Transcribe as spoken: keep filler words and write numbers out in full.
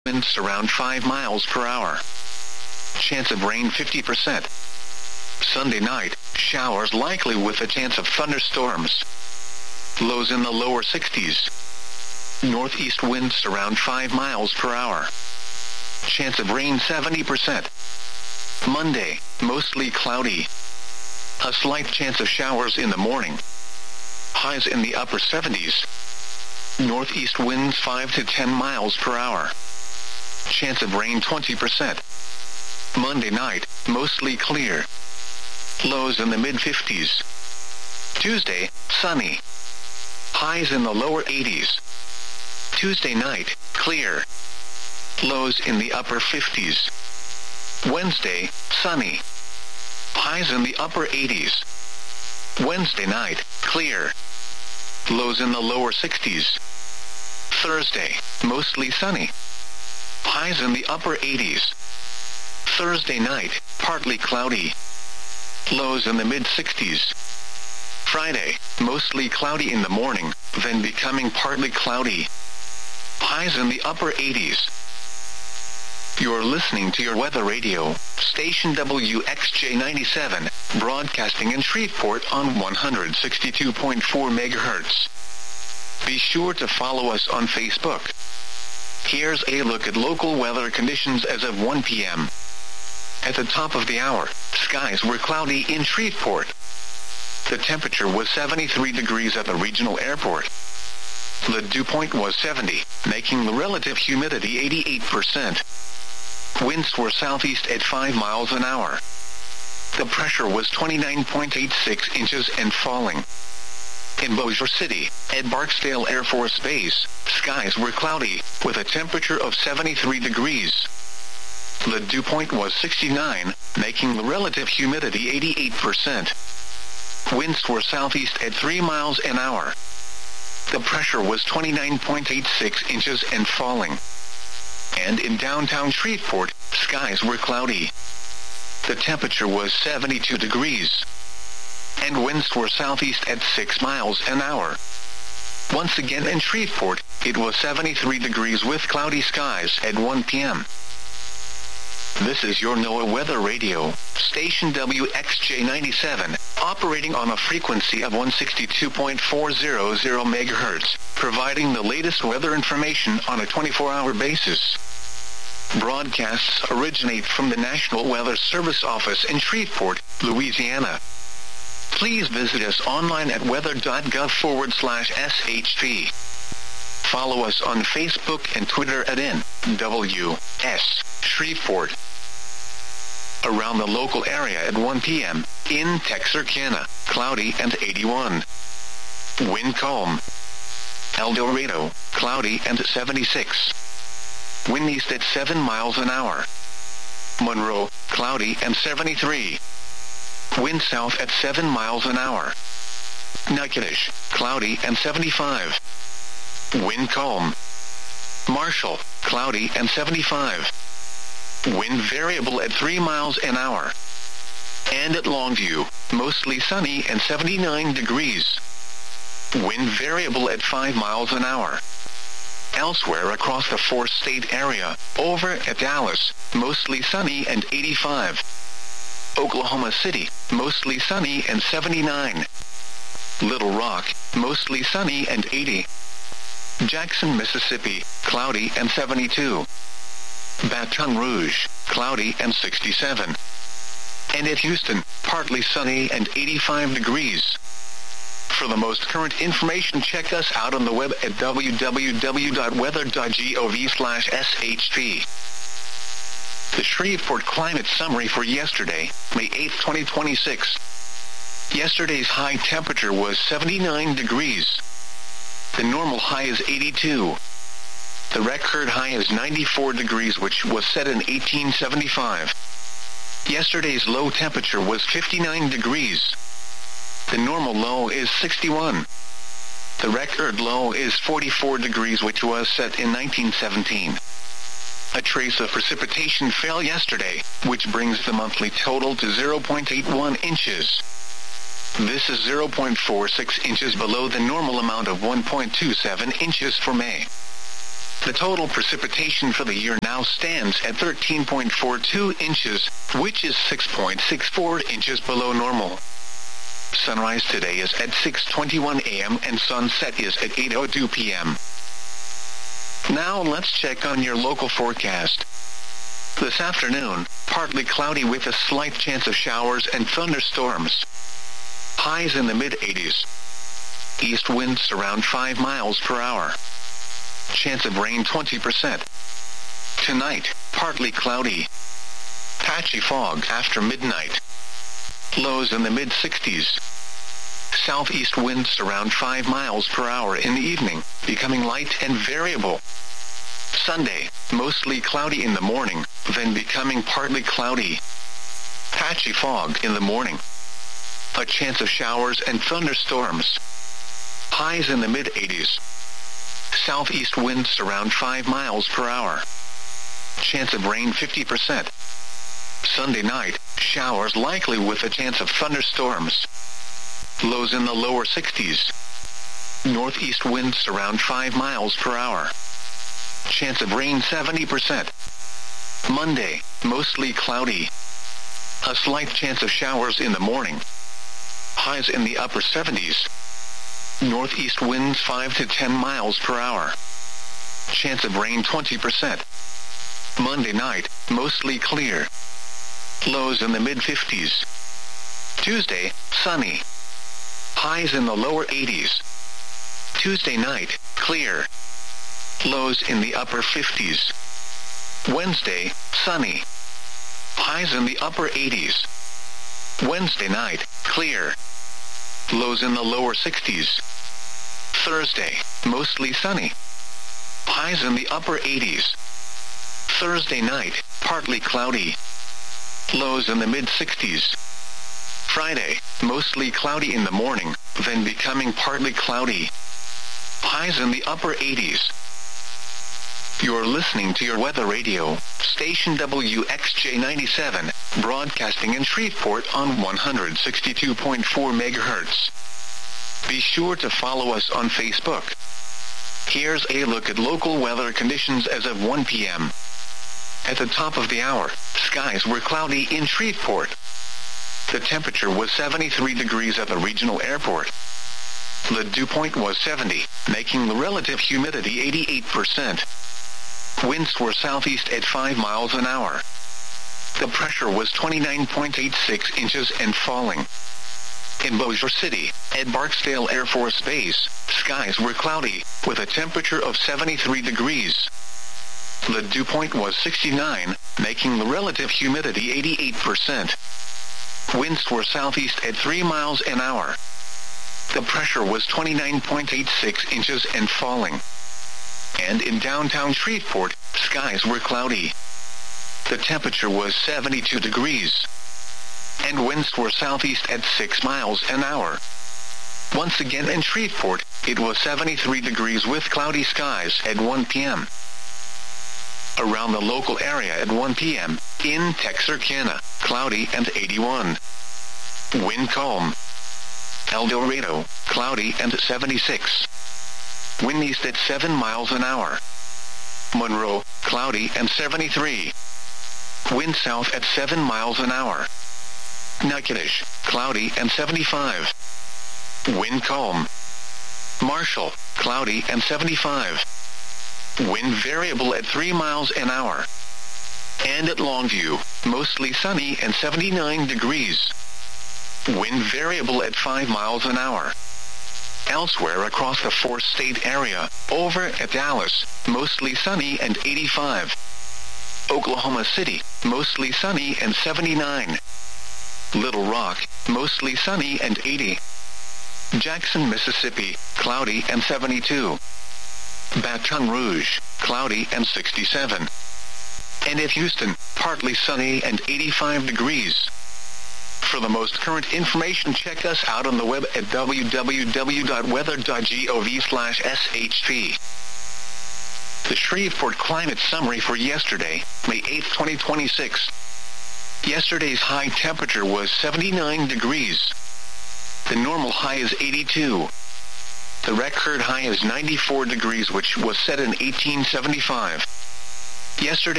winds around five miles per hour. Chance of rain fifty percent. Sunday night, showers likely with a chance of thunderstorms. Lows in the lower sixties. Northeast winds around five miles per hour. Chance of rain seventy percent. Monday, mostly cloudy. A slight chance of showers in the morning. Highs in the upper seventies. Northeast winds five to ten miles per hour. Chance of rain twenty percent. Monday night, mostly clear. Lows in the mid-fifties. Tuesday, sunny. Highs in the lower eighties. Tuesday night, clear. Lows in the upper fifties. Wednesday, sunny. Highs in the upper eighties. Wednesday night, clear. Lows in the lower sixties. Thursday, mostly sunny. Highs in the upper eighties. Thursday night, partly cloudy. Lows in the mid-sixties. Friday, mostly cloudy in the morning, then becoming partly cloudy. Highs in the upper eighties. You're listening to your weather radio, station W X J ninety-seven, broadcasting in Shreveport on one hundred sixty-two point four megahertz. Be sure to follow us on Facebook. Here's a look at local weather conditions as of one p m At the top of the hour, skies were cloudy in Shreveport. The temperature was seventy-three degrees at the regional airport. The dew point was seventy, making the relative humidity eighty-eight percent. Winds were southeast at five miles an hour. The pressure was twenty-nine point eight six inches and falling. In Bossier City, at Barksdale Air Force Base, skies were cloudy, with a temperature of seventy-three degrees. The dew point was sixty-nine, making the relative humidity eighty-eight percent. Winds were southeast at three miles an hour. The pressure was twenty-nine point eight six inches and falling. And in downtown Shreveport, skies were cloudy. The temperature was seventy-two degrees. And winds were southeast at six miles an hour. Once again in Shreveport, it was seventy-three degrees with cloudy skies at one p m This is your NOAA Weather Radio, station W X J ninety-seven, operating on a frequency of one hundred sixty-two point four hundred megahertz, providing the latest weather information on a twenty-four hour basis. Broadcasts originate from the National Weather Service office in Shreveport, Louisiana. Please visit us online at weather.gov forward slash SHP. Follow us on Facebook and Twitter at N W S Shreveport. Around the local area at one p m, in Texarkana, cloudy and eighty-one. Wind calm. El Dorado, cloudy and seventy-six. Wind east at seven miles an hour. Monroe, cloudy and seventy-three. Wind south at seven miles an hour. Natchitoches, cloudy and seventy-five. Wind calm. Marshall, cloudy and seventy-five. Wind variable at three miles an hour. And at Longview, mostly sunny and seventy-nine degrees. Wind variable at five miles an hour. Elsewhere across the four-state area, over at Dallas, mostly sunny and eighty-five. Oklahoma City, mostly sunny and seventy-nine. Little Rock, mostly sunny and eighty. Jackson, Mississippi, cloudy and seventy-two. Baton Rouge, cloudy and sixty-seven. And at Houston, partly sunny and eighty-five degrees. For the most current information, check us out on the web at w w w dot weather dot gov slash S H P. The Shreveport Climate Summary for yesterday, May eighth, twenty twenty-six. Yesterday's high temperature was seventy-nine degrees. The normal high is eighty-two. The record high is ninety-four degrees, which was set in eighteen seventy-five. Yesterday's low temperature was fifty-nine degrees. The normal low is sixty-one. The record low is forty-four degrees, which was set in nineteen seventeen. A trace of precipitation fell yesterday, which brings the monthly total to zero point eight one inches. This is zero point four six inches below the normal amount of one point two seven inches for May. The total precipitation for the year now stands at thirteen point four two inches, which is six point six four inches below normal. Sunrise today is at six twenty-one a m and sunset is at eight oh two p m Now let's check on your local forecast. This afternoon, partly cloudy with a slight chance of showers and thunderstorms. Highs in the mid eighties. East winds around five miles per hour. Chance of rain twenty percent. Tonight, partly cloudy. Patchy fog after midnight. Lows in the mid sixties. Southeast winds around five miles per hour in the evening, becoming light and variable. Sunday, mostly cloudy in the morning, then becoming partly cloudy. Patchy fog in the morning. A chance of showers and thunderstorms. Highs in the mid eighties. Southeast winds around five miles per hour. Chance of rain fifty percent. Sunday night, showers likely with a chance of thunderstorms. Lows in the lower sixties. Northeast winds around five miles per hour. Chance of rain seventy percent. Monday, mostly cloudy. A slight chance of showers in the morning. Highs in the upper seventies. Northeast winds five to ten miles per hour. Chance of rain twenty percent. Monday night, mostly clear. Lows in the mid fifties. Tuesday, sunny. Highs in the lower eighties. Tuesday night, clear. Lows in the upper fifties. Wednesday, sunny. Highs in the upper eighties. Wednesday night, clear. Lows in the lower sixties. Thursday, mostly sunny. Highs in the upper eighties. Thursday night, partly cloudy. Lows in the mid sixties. Friday, mostly cloudy in the morning, then becoming partly cloudy. Highs in the upper eighties. You're listening to your weather radio, station W X J ninety-seven, broadcasting in Shreveport on one hundred sixty-two point four megahertz. Be sure to follow us on Facebook. Here's a look at local weather conditions as of one p m At the top of the hour, skies were cloudy in Shreveport. The temperature was seventy-three degrees at the regional airport. The dew point was seventy, making the relative humidity eighty-eight percent. Winds were southeast at five miles an hour. The pressure was twenty-nine point eight six inches and falling. In Bossier City, at Barksdale Air Force Base, skies were cloudy, with a temperature of seventy-three degrees. The dew point was sixty-nine, making the relative humidity eighty-eight percent. Winds were southeast at three miles an hour. The pressure was twenty-nine point eight six inches and falling. And in downtown Shreveport, skies were cloudy. The temperature was seventy-two degrees. And winds were southeast at six miles an hour. Once again in Shreveport, it was seventy-three degrees with cloudy skies at one p m Around the local area at one p m, in Texarkana, cloudy and eighty-one. Wind calm. El Dorado, cloudy and seventy-six. Wind east at seven miles an hour. Monroe, cloudy and seventy-three. Wind south at seven miles an hour. Natchitoches, cloudy and seventy-five. Wind calm. Marshall, cloudy and seventy-five. Wind variable at three miles an hour. And at Longview, mostly sunny and seventy-nine degrees. Wind variable at five miles an hour. Elsewhere across the four-state area, over at Dallas, mostly sunny and eighty-five. Oklahoma City, mostly sunny and seventy-nine. Little Rock, mostly sunny and eighty. Jackson, Mississippi, cloudy and seventy-two. Baton Rouge, cloudy and sixty-seven. And at Houston, partly sunny and eighty-five degrees. For the most current information, check us out on the web at w w w dot weather dot gov slash s h p. The Shreveport Climate Summary for yesterday, May eighth, twenty twenty-six. Yesterday's high temperature was seventy-nine degrees. The normal high is eighty-two. The record high is ninety-four degrees, which was set in eighteen seventy-five. Yesterday